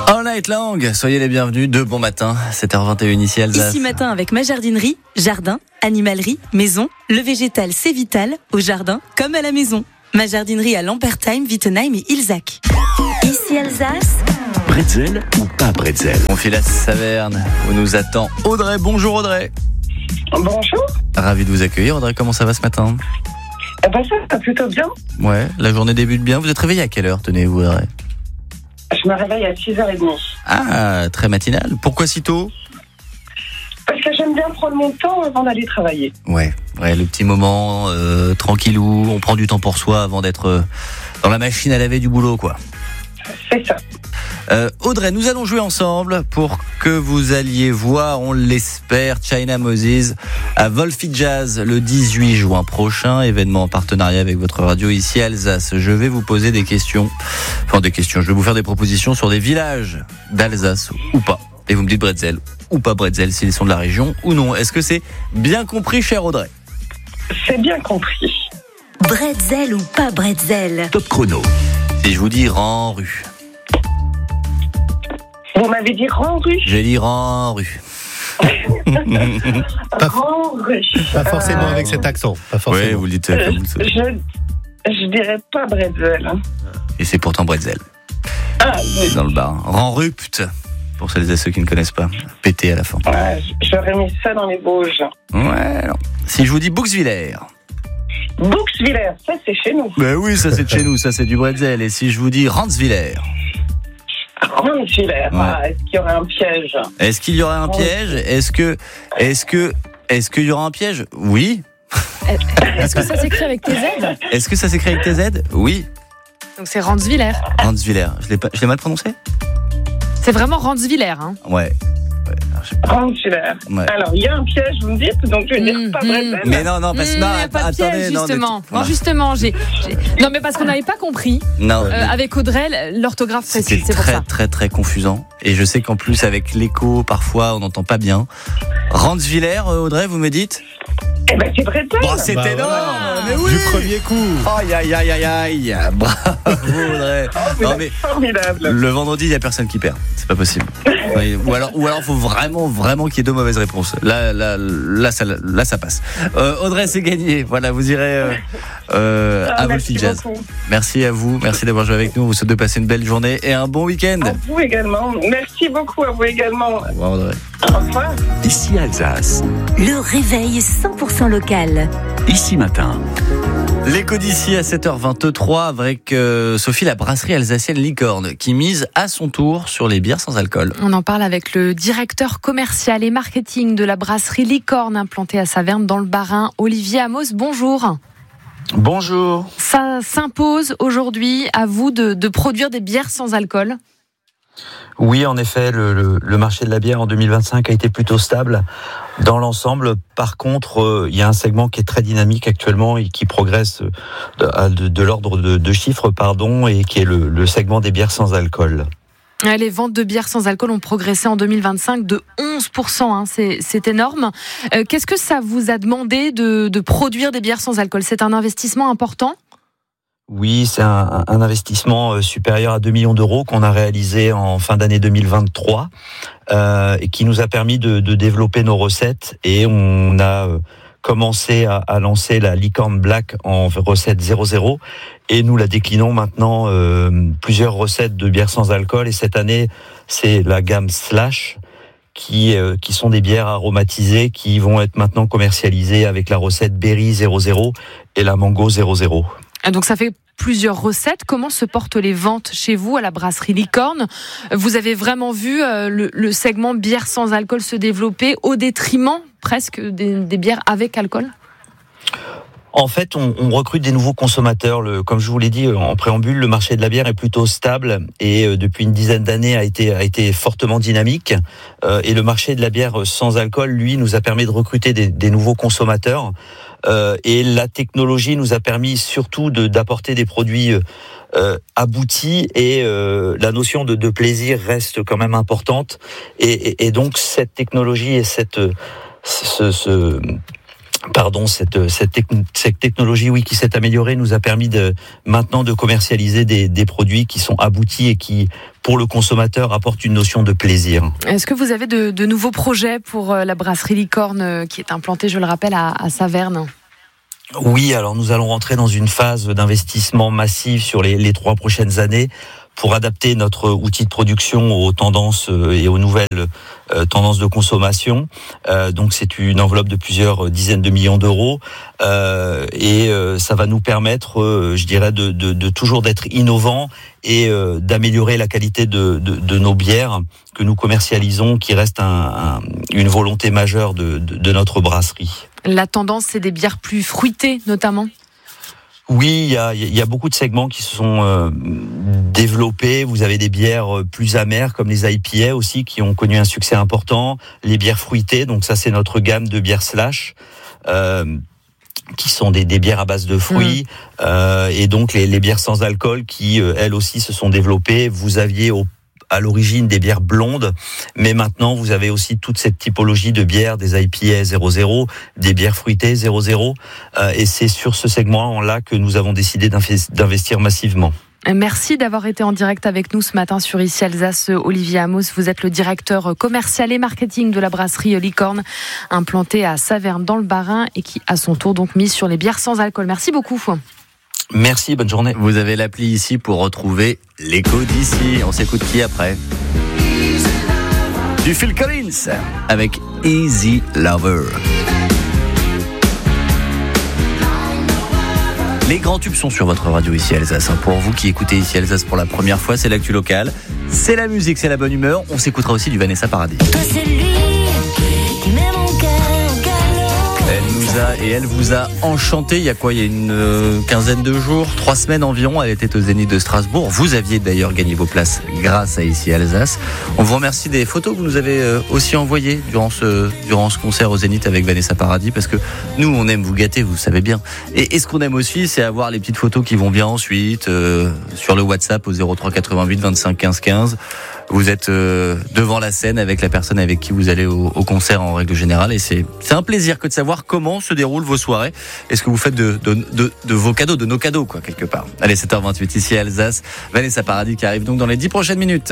All Night Long, soyez les bienvenus, de bon matin, 7h21 ici Alsace. Ici matin avec ma jardinerie, jardin, animalerie, maison, le végétal c'est vital, au jardin comme à la maison. Ma jardinerie à Lampertheim, Wittenheim et Ilzac. Ici Alsace. Bretzel ou pas bretzel? On file à Saverne, où nous attend Audrey. Bonjour Audrey. Bonjour. Ravi de vous accueillir Audrey, comment ça va ce matin? Ça va plutôt bien. Ouais, la journée débute bien. Vous êtes réveillée à quelle heure, tenez-vous Audrey? Je me réveille à 6h30. Ah, très matinal. Pourquoi si tôt? Parce que j'aime bien prendre mon temps avant d'aller travailler. Ouais, le petit moment tranquillou, on prend du temps pour soi avant d'être dans la machine à laver du boulot, quoi. C'est ça. Audrey, nous allons jouer ensemble pour que vous alliez voir, on l'espère, China Moses à Wolfie Jazz le 18 juin prochain, événement en partenariat avec votre radio ici à Alsace. Je vais vous poser je vais vous faire des propositions sur des villages d'Alsace ou pas. Et vous me dites bretzel ou pas bretzel, s'ils sont de la région ou non. Est-ce que c'est bien compris, cher Audrey? C'est bien compris. Bretzel ou pas bretzel? Top chrono. Si je vous dis Ranrue. Vous m'avez dit Ranrue. J'ai dit Ranrue. Ranrue. Pas forcément avec cet accent. Pas forcément. Oui, vous le dites comme vous le savez. Je dirais pas bretzel. Et c'est pourtant bretzel. Ah, oui. Dans le bar. Ranrupt, pour celles et ceux qui ne connaissent pas. Pété à la fin. Ouais, j'aurais mis ça dans les Vosges. Ouais, alors. Si je vous dis Bouxwiller. Bouxwiller, ça c'est chez nous. Ben oui, ça c'est de chez nous, ça c'est du bretzel. Et si je vous dis Ranswiller. Ranswiller, Ouais. est-ce qu'il y aurait un piège? Est-ce qu'il y aurait un piège? Est-ce qu'il y aura un piège? Oui. Est-ce que ça s'écrit avec tes aides? Est-ce que ça s'écrit avec TZ? Oui. Donc c'est Ranswiller. Ranswiller. Je l'ai mal prononcé? C'est vraiment Ranswiller, hein. Ouais. Ranswiller. Ouais. Alors, il y a un piège, vous me dites, donc je vais dire pas bretzel. Mais non, parce que Il n'y a pas de piège, justement. Non, justement, non, mais parce qu'on n'avait pas compris. Non. Avec Audrey, l'orthographe précise, C'était c'est pour très, ça. très, très confusant. Et je sais qu'en plus, avec l'écho, parfois, on n'entend pas bien. Ranswiller, Audrey, vous me dites? Eh ben, c'est bretzel. Bon, c'est Bah, énorme, voilà. mais oui. Du premier coup. Aïe, aïe, aïe, aïe, aïe. Bravo, Audrey. Vous Non, êtes mais formidable. le vendredi, il n'y a personne qui perd. C'est pas possible. Oui, ou alors, faut vraiment qu'il y ait deux mauvaises réponses. Là, ça passe. Audrey, c'est gagné. Voilà, vous irez à Merci Wolfie Jazz. beaucoup. Merci à vous. Merci d'avoir joué avec nous. On vous souhaite de passer une belle journée et un bon week-end. À vous également. Merci beaucoup à vous également. Au revoir, Audrey. Au revoir. Ici Alsace. Le réveil 100% local. Ici matin. L'écho d'ici à 7h23 avec Sophie, la brasserie alsacienne Licorne, qui mise à son tour sur les bières sans alcool. On en parle avec le directeur commercial et marketing de la brasserie Licorne implantée à Saverne dans le Bas-Rhin, Olivier Amos. Bonjour. Bonjour. Ça s'impose aujourd'hui à vous de produire des bières sans alcool? Oui, en effet, le marché de la bière en 2025 a été plutôt stable dans l'ensemble. Par contre, il y a un segment qui est très dynamique actuellement et qui progresse de l'ordre de chiffres, et qui est le segment des bières sans alcool. Les ventes de bières sans alcool ont progressé en 2025 de 11%, hein, c'est énorme. Qu'est-ce que ça vous a demandé de produire des bières sans alcool? C'est un investissement important? Oui, c'est un investissement supérieur à 2 millions d'euros qu'on a réalisé en fin d'année 2023 et qui nous a permis de développer nos recettes. Et on a commencé à lancer la Licorne Black en recette 0,0 et nous la déclinons maintenant plusieurs recettes de bières sans alcool. Et cette année, c'est la gamme Slash qui sont des bières aromatisées qui vont être maintenant commercialisées avec la recette Berry 0,0 et la Mango 0,0. Donc ça fait plusieurs recettes. Comment se portent les ventes chez vous à la brasserie Licorne? Vous avez vraiment vu le segment bière sans alcool se développer au détriment presque des bières avec alcool? En fait, on recrute des nouveaux consommateurs. Comme je vous l'ai dit en préambule, le marché de la bière est plutôt stable et depuis une dizaine d'années a été fortement dynamique. Et le marché de la bière sans alcool, lui, nous a permis de recruter des nouveaux consommateurs. Et la technologie nous a permis surtout d'apporter des produits aboutis et la notion de plaisir reste quand même importante. Et donc cette technologie et cette technologie, oui, qui s'est améliorée, nous a permis maintenant de commercialiser des produits qui sont aboutis et qui, pour le consommateur, apportent une notion de plaisir. Est-ce que vous avez de nouveaux projets pour la brasserie Licorne qui est implantée, je le rappelle, à Saverne ? Oui, alors nous allons rentrer dans une phase d'investissement massif sur les 3 prochaines années pour adapter notre outil de production aux tendances et aux nouvelles tendances de consommation. Donc c'est une enveloppe de plusieurs dizaines de millions d'euros et ça va nous permettre, je dirais, de toujours d'être innovants et d'améliorer la qualité de nos bières que nous commercialisons, qui reste une volonté majeure de notre brasserie. La tendance, c'est des bières plus fruitées, notamment ? Oui, il y a beaucoup de segments qui se sont développés. Vous avez des bières plus amères, comme les IPA aussi, qui ont connu un succès important. Les bières fruitées, donc ça c'est notre gamme de bières slash, qui sont des bières à base de fruits. Et donc les bières sans alcool qui, elles aussi, se sont développées. Vous aviez à l'origine des bières blondes, mais maintenant vous avez aussi toute cette typologie de bières, des IPA 00, des bières fruitées 00, et c'est sur ce segment-là que nous avons décidé d'investir massivement. Merci d'avoir été en direct avec nous ce matin sur Ici Alsace. Olivier Amos, vous êtes le directeur commercial et marketing de la brasserie Licorne, implantée à Saverne dans le Bas-Rhin et qui à son tour donc mise sur les bières sans alcool. Merci beaucoup. Merci, bonne journée. Vous avez l'appli ici pour retrouver l'écho d'ici. On s'écoute qui après ? Du Phil Collins avec Easy Lover. Les grands tubes sont sur votre radio Ici Alsace. Pour vous qui écoutez Ici Alsace pour la première fois, c'est l'actu locale, c'est la musique, c'est la bonne humeur. On s'écoutera aussi du Vanessa Paradis. Toi c'est lui qui met mon cœur au galop. Elle vous a enchanté il y a une quinzaine de jours, 3 semaines environ. Elle était au Zénith de Strasbourg. Vous aviez d'ailleurs gagné vos places grâce à Ici Alsace. On vous remercie des photos que vous nous avez aussi envoyées durant ce concert au Zénith avec Vanessa Paradis, parce que nous on aime vous gâter, vous savez bien. Et ce qu'on aime aussi, c'est avoir les petites photos qui vont bien ensuite sur le WhatsApp au 03 88 25 15 15. Vous êtes devant la scène avec la personne avec qui vous allez au concert en règle générale, et c'est un plaisir que de savoir comment se déroulent vos soirées et ce que vous faites de vos cadeaux, de nos cadeaux quoi, quelque part. Allez, 7h28 ici à Alsace, Vanessa Paradis qui arrive donc dans les 10 prochaines minutes.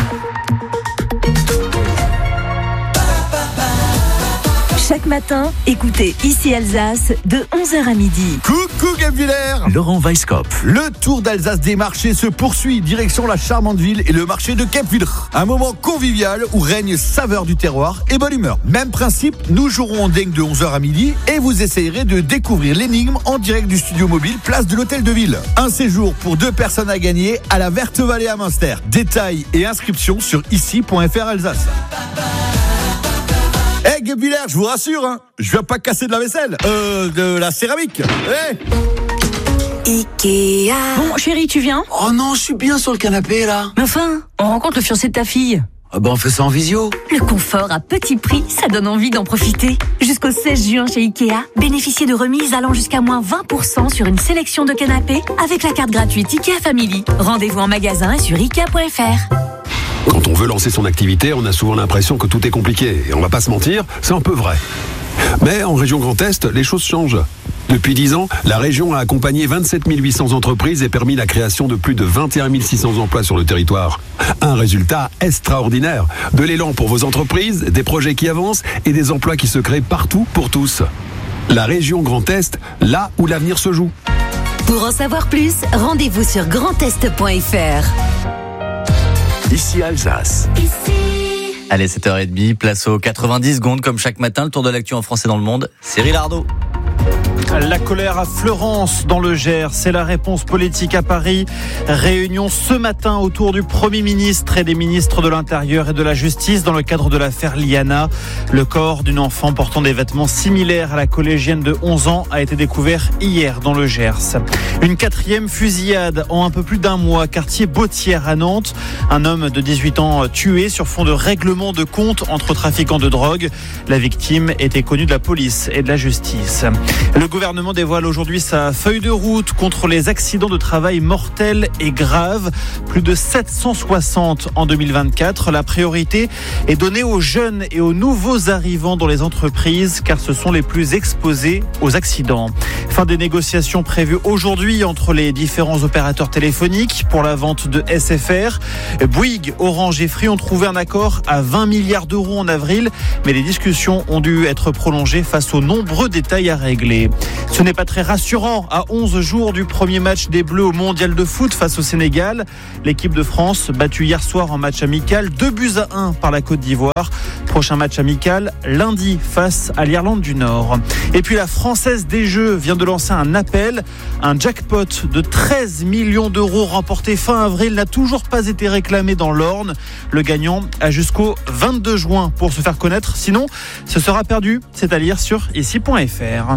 Chaque matin, écoutez Ici Alsace de 11h à midi. Coucou Gab Villers. Laurent Weisskopf. Le tour d'Alsace des marchés se poursuit, direction la charmante ville et le marché de Kepviller. Un moment convivial où règne saveur du terroir et bonne humeur. Même principe, nous jouerons en dingue de 11h à midi et vous essayerez de découvrir l'énigme en direct du studio mobile place de l'hôtel de ville. Un séjour pour 2 personnes à gagner à la Verte Vallée à Münster. Détails et inscriptions sur ici.fr Alsace. Hey Gab Villers, je vous rassure, je viens pas casser de la vaisselle, de la céramique. Hey. Ikea. Bon, chérie, tu viens ? Oh non, je suis bien sur le canapé là. Mais enfin, on rencontre le fiancé de ta fille. Ah ben on fait ça en visio. Le confort à petit prix, ça donne envie d'en profiter. Jusqu'au 16 juin chez Ikea, bénéficiez de remises allant jusqu'à moins 20% sur une sélection de canapés avec la carte gratuite Ikea Family. Rendez-vous en magasin et sur Ikea.fr. Quand on veut lancer son activité, on a souvent l'impression que tout est compliqué. Et on va pas se mentir, c'est un peu vrai. Mais en région Grand Est, les choses changent. Depuis 10 ans, la région a accompagné 27 800 entreprises et permis la création de plus de 21 600 emplois sur le territoire. Un résultat extraordinaire. De l'élan pour vos entreprises, des projets qui avancent et des emplois qui se créent partout pour tous. La région Grand Est, là où l'avenir se joue. Pour en savoir plus, rendez-vous sur grandest.fr. Ici Alsace. Allez, 7h30, place aux 90 secondes comme chaque matin, le tour de l'actu en français dans le monde. Cyril Ardo. La colère à Fleurance dans le Gers, c'est la réponse politique à Paris. Réunion ce matin autour du Premier ministre et des ministres de l'Intérieur et de la Justice dans le cadre de l'affaire Liana. Le corps d'une enfant portant des vêtements similaires à la collégienne de 11 ans a été découvert hier dans le Gers. Une 4e fusillade en un peu plus d'un mois, quartier Bautière à Nantes. Un homme de 18 ans tué sur fond de règlement de compte entre trafiquants de drogue. La victime était connue de la police et de la justice. Le gouvernement gouvernement dévoile aujourd'hui sa feuille de route contre les accidents de travail mortels et graves. Plus de 760 en 2024. La priorité est donnée aux jeunes et aux nouveaux arrivants dans les entreprises car ce sont les plus exposés aux accidents. Fin des négociations prévues aujourd'hui entre les différents opérateurs téléphoniques pour la vente de SFR. Bouygues, Orange et Free ont trouvé un accord à 20 milliards d'euros en avril, mais les discussions ont dû être prolongées face aux nombreux détails à régler. Ce n'est pas très rassurant à 11 jours du premier match des Bleus au Mondial de foot face au Sénégal. L'équipe de France, battue hier soir en match amical, 2-1 par la Côte d'Ivoire. Prochain match amical lundi face à l'Irlande du Nord. Et puis la Française des Jeux vient de lancer un appel. Un jackpot de 13 millions d'euros remporté fin avril n'a toujours pas été réclamé dans l'Orne. Le gagnant a jusqu'au 22 juin pour se faire connaître. Sinon, ce sera perdu. C'est à lire sur ici.fr.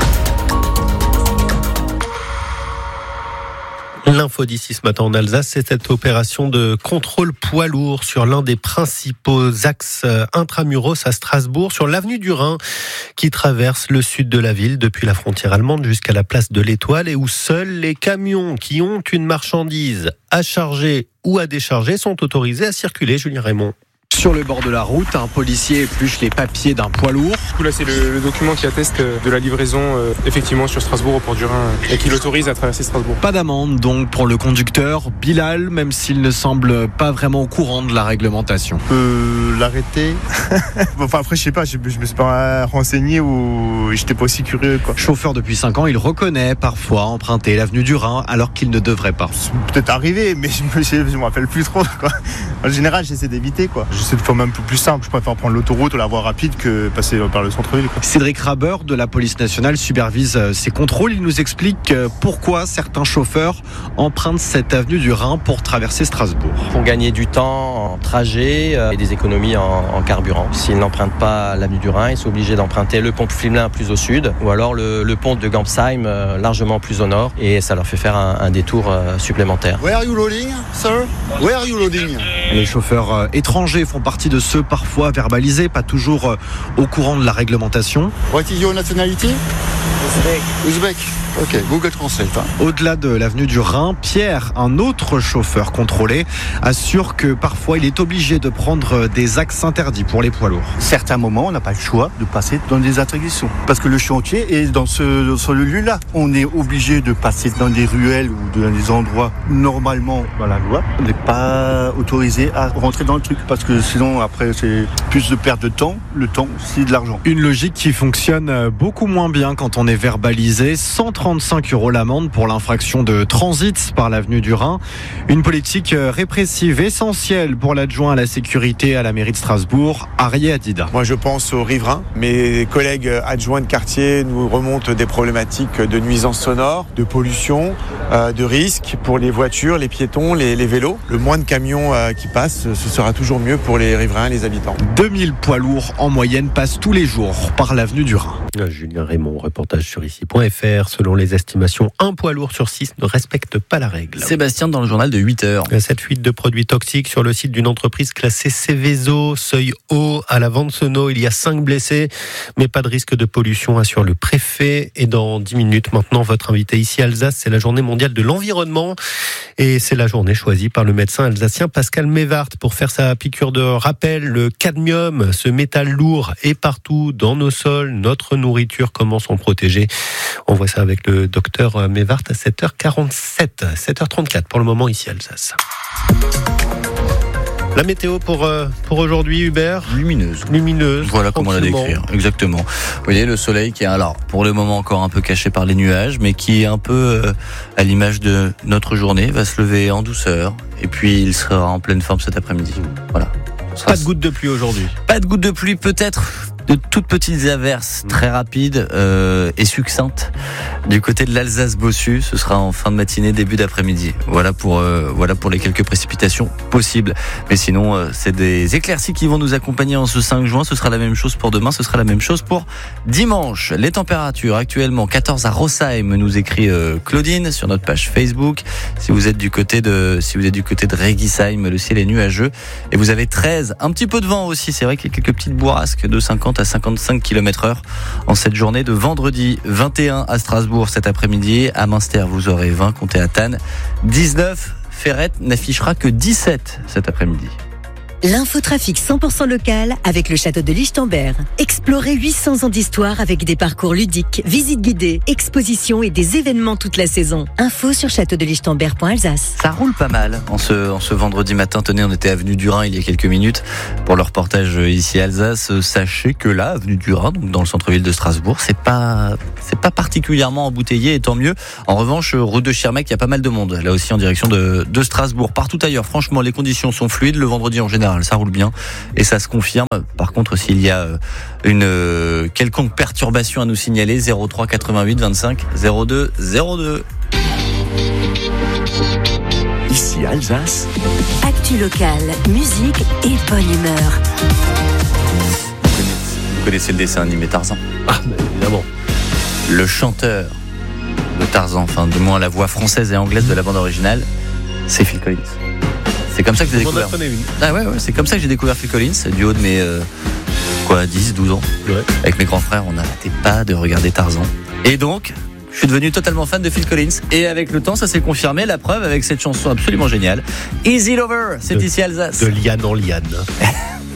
L'info d'ici ce matin en Alsace, c'est cette opération de contrôle poids lourd sur l'un des principaux axes intramuros à Strasbourg, sur l'avenue du Rhin, qui traverse le sud de la ville depuis la frontière allemande jusqu'à la place de l'Étoile et où seuls les camions qui ont une marchandise à charger ou à décharger sont autorisés à circuler. Julien Raymond. Sur le bord de la route, un policier épluche les papiers d'un poids lourd. Du coup là c'est le document qui atteste de la livraison effectivement sur Strasbourg au port du Rhin et qui l'autorise à traverser Strasbourg. Pas d'amende donc pour le conducteur Bilal, même s'il ne semble pas vraiment au courant de la réglementation. On peut l'arrêter. Enfin après je sais pas, je me suis pas renseigné ou j'étais pas aussi curieux quoi. Chauffeur depuis 5 ans, il reconnaît parfois emprunter l'avenue du Rhin alors qu'il ne devrait pas. C'est peut-être arrivé mais je me rappelle plus trop quoi. En général j'essaie d'éviter quoi. J'essaie de faire même plus simple, je préfère prendre l'autoroute ou la voie rapide que passer par le centre-ville quoi. Cédric Raber de la police nationale supervise ces contrôles. Il nous explique pourquoi certains chauffeurs empruntent cette avenue du Rhin pour traverser Strasbourg. Pour gagner du temps en trajet et des économies en carburant. S'ils n'empruntent pas l'avenue du Rhin, ils sont obligés d'emprunter le pont Flimelin plus au sud ou alors le pont de Gampsheim largement plus au nord et ça leur fait faire un détour supplémentaire. Where are you loading, sir? Where are you loading? Les chauffeurs étrangers font partie de ceux parfois verbalisés, pas toujours au courant de la réglementation. What is your nationality? Uzbek. Ok, Google Translate. Au-delà de l'avenue du Rhin, Pierre, un autre chauffeur contrôlé, assure que parfois il est obligé de prendre des axes interdits pour les poids lourds. Certains moments, on n'a pas le choix de passer dans des interdictions. Parce que le chantier est dans ce lieu-là. On est obligé de passer dans des ruelles ou dans des endroits normalement dans la loi. On n'est pas autorisé à rentrer dans le truc. Parce que sinon, après, c'est plus de perte de temps. Le temps, c'est de l'argent. Une logique qui fonctionne beaucoup moins bien quand on est verbalisé. 135 € l'amende pour l'infraction de transit par l'avenue du Rhin. Une politique répressive essentielle pour l'adjoint à la sécurité à la mairie de Strasbourg, Arié Adida. Moi je pense aux riverains. Mes collègues adjoints de quartier nous remontent des problématiques de nuisances sonores, de pollution, de risques pour les voitures, les piétons, les vélos. Le moins de camions qui passent, ce sera toujours mieux pour les riverains et les habitants. 2000 poids lourds en moyenne passent tous les jours par l'avenue du Rhin. Julien Raymond, reportage sur ici.fr. Selon les estimations, un poids lourd sur 6 ne respecte pas la règle. Sébastien dans le journal de 8h. Cette fuite de produits toxiques sur le site d'une entreprise classée Céveso, seuil haut à la Vancenot. Il y a 5 blessés, mais pas de risque de pollution, assure le préfet. Et dans 10 minutes maintenant, votre invité ici à Alsace, c'est la journée mondiale de l'environnement. Et c'est la journée choisie par le médecin alsacien Pascal Mévart pour faire sa piqûre de rappel. Le cadmium, ce métal lourd, est partout dans nos sols, notre nourriture, comment s'en protéger? On voit ça avec le docteur Mévart à 7h47, 7h34 pour le moment ici à Alsace. La météo pour aujourd'hui, Hubert? Lumineuse. Voilà comment la décrire. Exactement. Vous voyez le soleil qui est alors pour le moment encore un peu caché par les nuages, mais qui est un peu à l'image de notre journée, va se lever en douceur et puis il sera en pleine forme cet après-midi. Voilà. Pas de gouttes de pluie aujourd'hui. Pas de gouttes de pluie, peut-être de toutes petites averses très rapides et succinctes du côté de l'Alsace-Bossu. Ce sera en fin de matinée, début d'après-midi. Voilà pour les quelques précipitations possibles. Mais sinon, c'est des éclaircies qui vont nous accompagner en ce 5 juin. Ce sera la même chose pour demain, ce sera la même chose pour dimanche. Les températures actuellement 14 à Rossheim, nous écrit Claudine sur notre page Facebook. Si vous êtes du côté de Regisheim, le ciel est nuageux et vous avez 13. Un petit peu de vent aussi. C'est vrai qu'il y a quelques petites bourrasques de 50 à 55 km/h en cette journée de vendredi. 21 à Strasbourg cet après-midi. À Münster, vous aurez 20. Comptez à Tannes 19. Ferrette n'affichera que 17 cet après-midi. L'infotrafic 100% local avec le château de Lichtenberg. Explorez 800 ans d'histoire avec des parcours ludiques, visites guidées, expositions et des événements toute la saison. Info sur châteaudelichtenberg.alsace. Ça roule pas mal en ce vendredi matin. Tenez, on était avenue du Rhin il y a quelques minutes pour le reportage ici à Alsace. Sachez que là, avenue du Rhin, donc dans le centre-ville de Strasbourg, c'est pas particulièrement embouteillé et tant mieux. En revanche, route de Schirmeck, il y a pas mal de monde. Là aussi en direction de Strasbourg. Partout ailleurs, franchement, les conditions sont fluides. Le vendredi en général, ça roule bien et ça se confirme. Par contre, s'il y a une quelconque perturbation à nous signaler, 03 88 25 02 02. Ici Alsace. Actu locale, musique et bonne humeur. Vous connaissez le dessin animé Tarzan? Ah, mais évidemment. Le chanteur de Tarzan, enfin du moins la voix française et anglaise de la bande originale, c'est Phil Collins. C'est comme ça que j'ai découvert. Ah ouais, c'est comme ça que j'ai découvert Phil Collins, du haut de mes 10, 12 ans. Ouais. Avec mes grands frères, on n'arrêtait pas de regarder Tarzan. Et donc, je suis devenu totalement fan de Phil Collins. Et avec le temps, ça s'est confirmé. La preuve avec cette chanson absolument géniale. Easy Lover, c'est ici Alsace. De liane en liane.